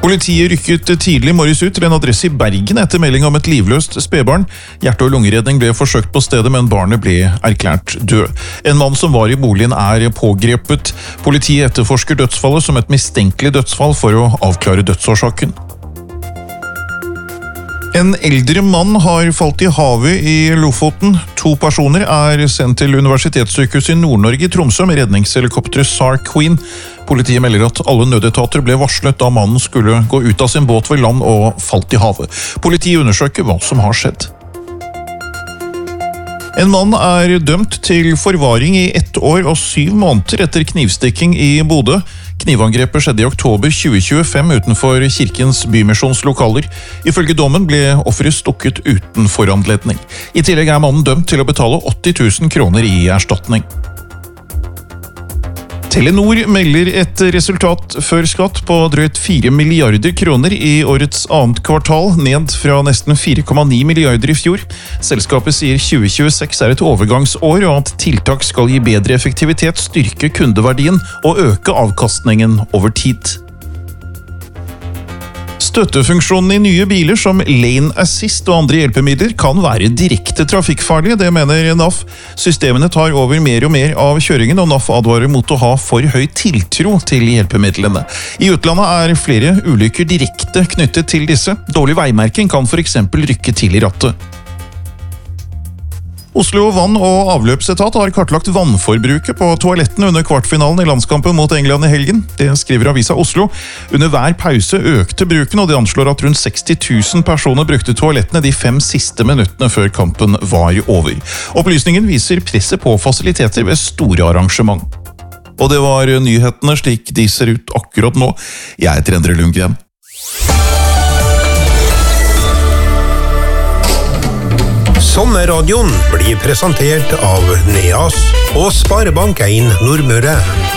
Politiet rykket tidlig morges ut til en adresse i Bergen etter melding om et livløst spedbarn. Hjerte- og lungeredning ble forsøkt på stedet, men barnet ble erklært død. En mann som var i boligen pågrepet. Politiet etterforsker dødsfallet som et mistenkelig dødsfall for å avklare dødsårsaken. En eldre mann har falt i havet i Lofoten. 2 personer sendt til Universitetssykehuset i Nord-Norge i Tromsø med redningshelikopteret SAR Queen. Politiet melder at alle nødetater ble varslet da mannen skulle gå ut av sin båt ved land og falt i havet. Politiet undersøker hva som har skjedd. En mann dømt til forvaring i 1 år og 7 måneder etter knivstikking i Bodø. Knivangrepet skjedde i oktober 2025 utenfor Kirkens Bymisjonslokaler. Ifølge dommen ble offeret stukket uten foranledning. I tillegg mannen dømt til å betale 80 000 kroner i erstatning. Telenor melder et resultat før skatt på drøyt 4 milliarder kroner i årets 2. kvartal, ned fra nesten 4,9 milliarder i fjor. Selskapet sier 2026 et overgangsår, og at tiltak skal gi bedre effektivitet, styrke kundeverdien og øke avkastningen over tid. Støttefunksjonen i nye biler som Lane Assist og andre hjelpemidler kan være direkte trafikkfarlige, det mener NAF. Systemene tar over mer og mer av kjøringen, og NAF advarer mot å ha for høy tiltro til hjelpemidlene. I utlandet flere ulykker direkte knyttet til disse. Dårlig veimerking kan for eksempel rykke til i rattet. Oslo vann- og avløpsetat har kartlagt vannforbruket på toalettene under kvartfinalen i landskampen mot England i helgen. Det skriver avisa Oslo. Under hver pause økte bruken, og de anslår at rundt 60 000 personer brukte toalettene de 5 siste minuttene før kampen var over. Opplysningen viser presset på fasiliteter ved store arrangement. Og det var nyhetene slik de ser ut akkurat nå. Jeg heter Endre Lundgren. Sommerradioen blir presentert av Neas og Sparebank 1 Nordmøre.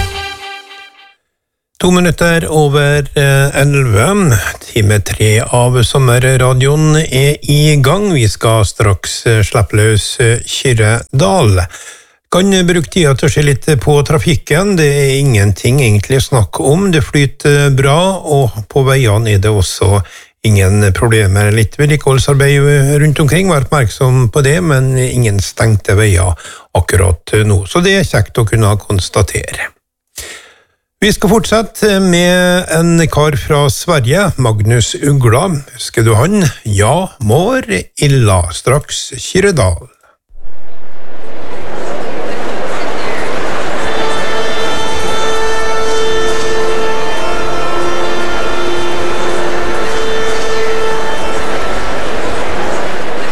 2 minutter over 11. Time 3 av sommerradioen i gang. Vi skal straks slippe løs Kyrredal. Kan bruke tida til å se litt på trafikken. Det ingenting egentlig snakk om. Det flyter bra, og på veiene det også ingen problemer. Litt vedlikeholdsarbeid rundt omkring, vær oppmerksom på det, men ingen stengte veier akkurat nå. Så det kjekt å kunne konstatere. Vi skal fortsette med en kar fra Sverige, Magnus Uggla. Husker du han? Ja, mår illa. Straks Kyrredal.